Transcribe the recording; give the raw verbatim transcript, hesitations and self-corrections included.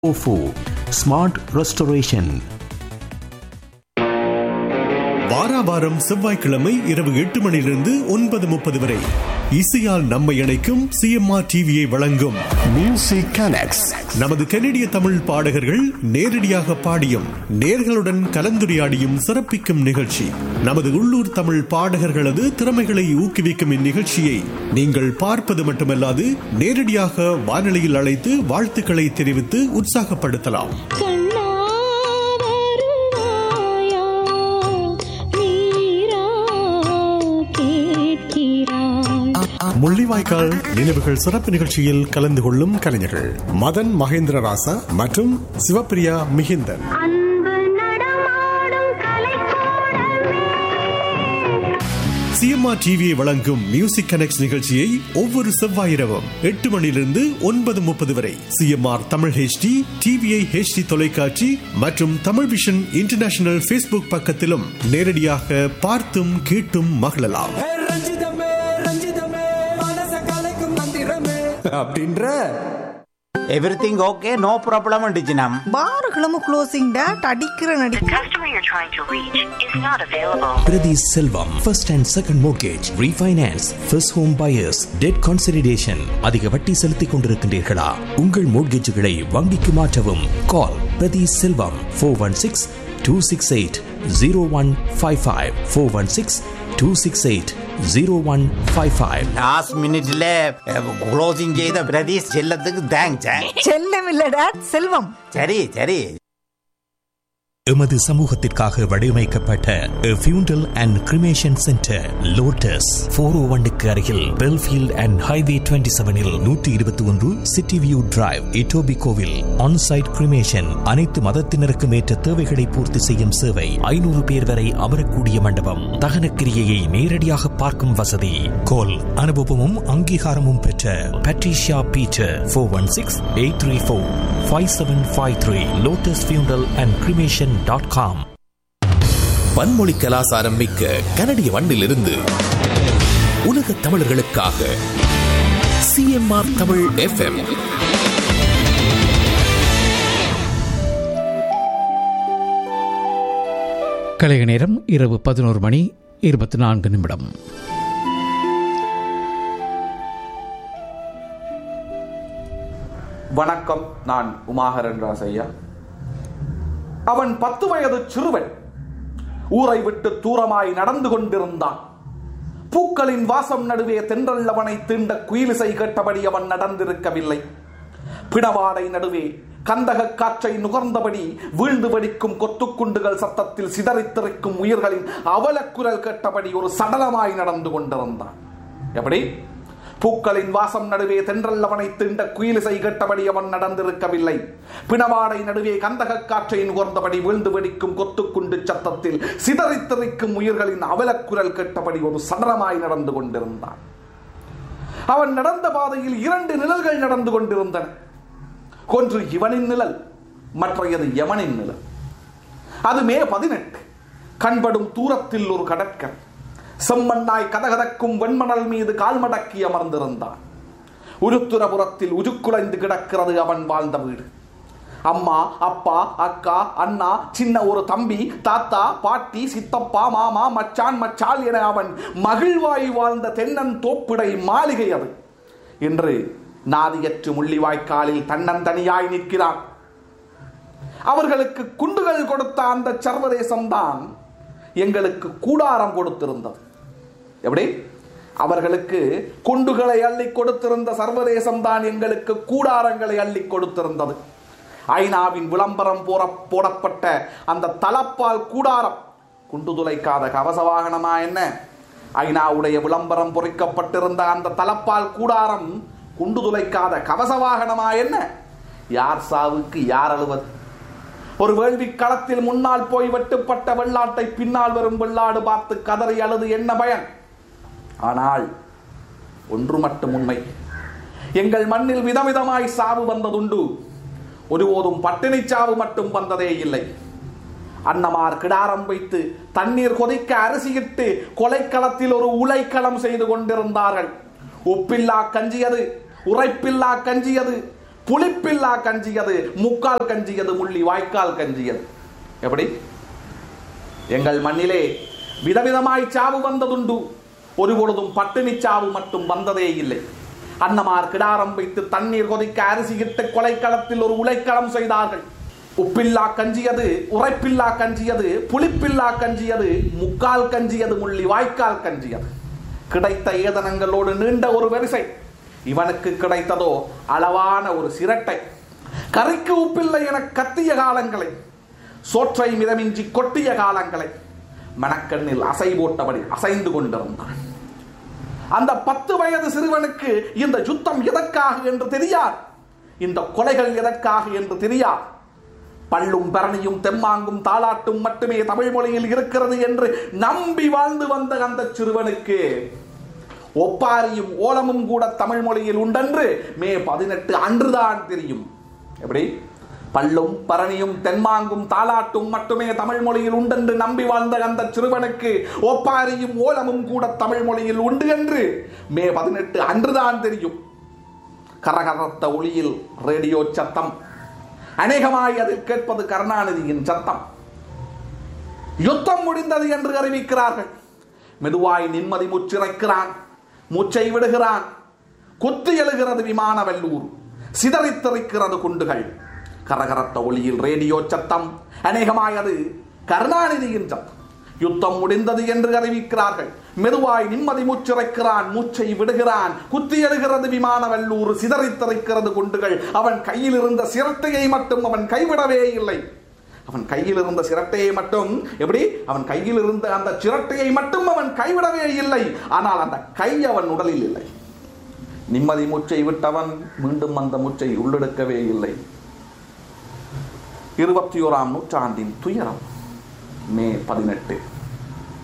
ஓஃபோ smart restoration. வாராவாரம் செவ்வாய்க்கிழமை இரவு எட்டு மணியிலிருந்து ஒன்பது முப்பது வரை இசையால் நம்மை இணைக்கும் சிஎம்ஆர் டிவியை வழங்கும் மியூசிக் கனெக்ட்ஸ். நமது கனடிய தமிழ் பாடகர்கள் நேரடியாக பாடியும் நேர்களுடன் கலந்துரையாடியும் சிறப்பிக்கும் நிகழ்ச்சி. நமது உள்ளூர் தமிழ் பாடகர்களது திறமைகளை ஊக்குவிக்கும் இந்நிகழ்ச்சியை நீங்கள் பார்ப்பது மட்டுமல்லாது நேரடியாக வானொலியில் அழைத்து வாழ்த்துக்களை தெரிவித்து உற்சாகப்படுத்தலாம். முள்ளிவாய்க்கால் நினைவுகள் சிறப்பு நிகழ்ச்சியில் கலந்து கொள்ளும் கலைஞர்கள் மதன் மகேந்திரராசா மற்றும் சிவப்பிரியா மிகிந்தன். சிஎம்ஆர் டிவியை வழங்கும் மியூசிக் கனெக்ட்ஸ் நிகழ்ச்சியை ஒவ்வொரு செவ்வாய் இரவும் எட்டு மணியிலிருந்து ஒன்பது முப்பது வரை CMR Tamil HD, TVI HD தொலைக்காட்சி மற்றும் தமிழ் விஷன் இன்டர்நேஷனல் ஃபேஸ்புக் பக்கத்திலும் நேரடியாக பார்த்தும் கேட்டும் மகிழலாம். அப்படின்ற everything okay, no problem அண்டிச்சினம். பாருகளும் closing date அடிக்கிற நடி. The customer you're trying to reach is not available. பிரதி செல்வம் first and second mortgage, refinance, first home buyers, debt consolidation. அதிக வட்டி செலுத்திக் கொண்டிருக்கின்றீர்களா? உங்கள் மோட்கேஜுகளை வங்கிக்கு மாற்றவும். கால் பிரதி செல்வம் four one six, two six eight, zero one five five four one six, two six eight, zero one five five. Last மினிட்ல closing செய்த பிரதீஷ் செல்லத்துக்கு தேங்க்ஸ். செல்லம் இல்ல டேட், செல்வம். சரி சரி. எமது சமூகத்திற்காக வடிவமைக்கப்பட்ட ஃபியூண்டல் and cremation centre lotus four ஓ ஒன்னுக்கு அருகில் பெல்ஃபீல்ட் அண்ட் ஹைவே டுவெண்ட்டி செவனில் நூற்றி இருபத்தி ஒன்று சிட்டி வியூ டிரைவ், இட்டோபி கோவில். ஆன்சைட் கிரிமேஷன், அனைத்து மதத்தினருக்கும் ஏற்ற தேவைகளை பூர்த்தி செய்யும் சேவை. ஐநூறு பேர் வரை அமரக்கூடிய மண்டபம். தகனக்கிரியையை நேரடியாக பார்க்கும் வசதி. கோல் அனுபவமும் அங்கீகாரமும் பெற்ற Patricia Peter four one six eight three four five seven five three. Lotus ஃபியூண்டல் அண்ட் கிரிமேஷன் டாட் காம். பன்மொழி கலாசாரம் மிக்க கனடிய மண்ணிலிருந்து உலக தமிழர்களுக்காக சிஎம்ஆர் தமிழ் எஃப்எம். கலைய நேரம் இரவு பதினோரு மணி இருபத்தி நான்கு நிமிடம். வணக்கம், நான் உமாகரன் ராசையா. அவன் பத்து வயது சிறுவன். ஊரை விட்டு தூரமாய் நடந்து கொண்டிருந்தான். பூக்களின் வாசம் நடுவே தென்றல் அவனை தீண்ட குயிலிசை கேட்டபடி அவன் நடந்திருக்கவில்லை. பிணவாடை நடுவே கந்தக காற்றை நுகர்ந்தபடி வீழ்ந்து வெடிக்கும் கொத்துக்குண்டுகள் சத்தத்தில் சிதறித்திருக்கும் உயிர்களின் அவலக்குரல் கேட்டபடி ஒரு சடலமாய் நடந்து கொண்டிருந்தான். எப்படி? பூக்களின் வாசம் நடுவே தென்றல் அவனை தீண்ட குயிலிசை கேட்டபடி அவன் நடந்திருக்கவில்லை. பிணவாடை நடுவே கந்தக காற்றை நுகர்ந்தபடி வீழ்ந்து வெடிக்கும் கொத்துக்குண்டு சத்தத்தில் சிதறித்திருக்கும் உயிர்களின் அவலக்குரல் கேட்டபடி ஒரு சடலமாய் நடந்து கொண்டிருந்தான். அவன் நடந்த பாதையில் இரண்டு நிழல்கள் நடந்து கொண்டிருந்தன. ஒன்று இவனின் நிழல், மற்றையது யமனின் நிழல். அது மே பதினெட்டு. கண்படும் தூரத்தில் ஒரு கடற்கரை. செம்மண்ணாய் கதகதக்கும் வெண்மணல் மீது கால்மடக்கி அமர்ந்திருந்தான். உருத்துரபுரத்தில் உருக்குலைந்து கிடக்கிறது அவன் வாழ்ந்த வீடு. அம்மா, அப்பா, அக்கா, அண்ணா, சின்ன ஒரு தம்பி, தாத்தா, பாட்டி, சித்தப்பா, மாமா, மச்சான், மச்சால் என அவன் மகிழ்வாய் வாழ்ந்த தென்னன் தோப்பிடை மாளிகை அது. இன்று நாதியற்று முள்ளிவாய்க்காலில் தன்னந்தனியாய் நிற்கிறான். அவர்களுக்கு குண்டுகள் கொடுத்த அந்த சர்வதேசம்தான் எங்களுக்கு கூடாரம் கொடுத்திருந்தது. எப்படி? அவர்களுக்கு குண்டுகளை அள்ளி கொடுத்திருந்த சர்வதேசம் தான் எங்களுக்கு கூடாரங்களை அள்ளி கொடுத்திருந்தது. ஐநாவின் விளம்பரம் போற போடப்பட்ட அந்த தலப்பால் கூடாரம் குண்டு துளைக்காத கவச வாகனமா என்ன? ஐநாவுடைய விளம்பரம் பொறிக்கப்பட்டிருந்த அந்த தலப்பால் கூடாரம் குண்டு துளைக்காத கவச வாகனமா என்ன? யார் சாவுக்கு யார் அழுவது? ஒரு வேள்வி களத்தில் முன்னால் போய் வெட்டுப்பட்ட வெள்ளாட்டை பின்னால் வரும் வெள்ளாடு பார்த்து கதறி அழுது என்ன பயன்? ஆனால் ஒன்று மட்டும் உண்மை, எங்கள் மண்ணில் விதவிதமாய் சாவு வந்ததுண்டு, ஒருபோதும் பட்டினி சாவு மட்டும் வந்ததே இல்லை. அன்னமார் கிடாரம் வைத்து தண்ணீர் கொதிக்க அரிசியிட்டு கொலைக்களத்தில் ஒரு உலைக்களம் செய்து கொண்டிருந்தார்கள். உப்பில்லா கஞ்சியது, உரைப்பில்லா கஞ்சியது, புளிப்பில்லா கஞ்சியது, முக்கால் கஞ்சியது, முள்ளி வாய்க்கால் கஞ்சியது. எப்படி? எங்கள் மண்ணிலே விதவிதமாய் சாவு வந்ததுண்டு, ஒரு பொழுதும் பட்டினி சாவு மட்டும் வந்ததே இல்லை. அன்னமார் கிடாரம் வைத்து தண்ணீர் கொதிக்க அரிசி இட்டு கொலைக்களத்தில் ஒரு உலைக்களம் செய்தார்கள். உப்பில்லா கஞ்சியது, உரைப்பில்லா கஞ்சியது, புளிப்பில்லா கஞ்சியது, முக்கால் கஞ்சியது, முள்ளி வாய்க்கால் கஞ்சியது. கிடைத்த ஏதனங்களோடு நீண்ட ஒரு வரிசை. இவனுக்கு கிடைத்ததோ அளவான ஒரு சிரட்டை. கறிக்கு உப்பில்லை என கத்திய காலங்களை, சோற்றை மிதமின்றி கொட்டிய காலங்களை மனக்கண்ணில் அசை போட்டபடி அசைந்து கொண்டிருந்தான். அந்த பத்து வயது சிறுவனுக்கு இந்த யுத்தம் எதற்காக என்று தெரியாது, இந்த கொலைகள் எதற்காக என்று தெரியாது. பள்ளும் பரணியும் தெம்மாங்கும் தாளாட்டும் மட்டுமே தமிழ் மொழியில் இருக்கிறது என்று நம்பி வாழ்ந்து வந்த அந்த சிறுவனுக்கு ஒப்பாரியும் ஓலமும் கூட தமிழ் மொழியில் உண்டென்று மே பதினெட்டு அன்றுதான் தெரியும். எப்படி? பள்ளும் பரணியும் தென்மாங்கும் தாளாட்டும் மட்டுமே தமிழ் மொழியில் உண்டென்று நம்பி வாழ்ந்த அந்த சிறுவனுக்கு ஒப்பாரியும் ஓலமும் கூட தமிழ் மொழியில் உண்டு என்று மே பதினெட்டு அன்றுதான் தெரியும். கரகரத்த ஒளியில் ரேடியோ சத்தம், அநேகமாய் அதில் கேட்பது கருணாநிதியின் சத்தம். யுத்தம் முடிந்தது என்று அறிவிக்கிறார்கள். மெதுவாய் நிம்மதி முச்சிறைக்கிறான், மூச்சை விடுகிறான். குத்து எழுகிறது விமான வல்லூர், சிதறித்தறிக்கிறது குண்டுகள். கரகரத்த ஒளியில் ரேடியோ சத்தம், அநேகமாய் அது கருணாநிதியின் சத்தம். யுத்தம் முடிந்தது என்று அறிவிக்கிறார்கள். மெதுவாய் நிம்மதி மூச்சிறைக்கிறான், மூச்சை விடுகிறான். குத்தி எழுகிறது விமான வல்லூர், சிதறித்தறிக்கிறது குண்டுகள். அவன் கையில் இருந்த சிரட்டையை மட்டும் அவன் கைவிடவே இல்லை. அவன் கையில் இருந்த சிரட்டையை மட்டும் எப்படி அவன் கையில் இருந்த அந்த சிரட்டையை மட்டும் அவன் கைவிடவே இல்லை. ஆனால் அந்த கை அவன் உடலில் இல்லை. நிம்மதி மூச்சை விட்டவன் மீண்டும் அந்த மூச்சை உள்ளெடுக்கவே இல்லை. இருபத்தி ஓராம் நூற்றாண்டின் துயரம் மே பதினெட்டு.